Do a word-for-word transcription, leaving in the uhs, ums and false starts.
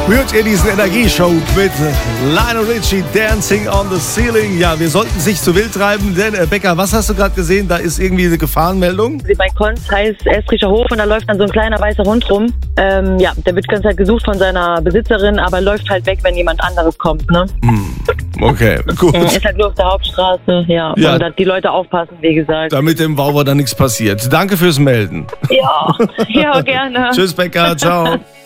Hört ihr diesen Energieshow mit Lionel Richie, Dancing on the Ceiling? Ja, wir sollten es nicht zu wild treiben, denn äh, Becca, was hast du gerade gesehen? Da ist irgendwie eine Gefahrenmeldung. Bei Konz heißt Estrischer Hof und da läuft dann so ein kleiner weißer Hund rum. Ähm, ja, der wird die ganze Zeit gesucht von seiner Besitzerin, aber läuft halt weg, wenn jemand anderes kommt, ne? Hm. Okay, gut. Ist halt nur auf der Hauptstraße, ja. Ja. Und dass die Leute aufpassen, wie gesagt. Damit dem Wauwer da nichts passiert. Danke fürs Melden. Ja, ja, gerne. Tschüss, Becca, ciao.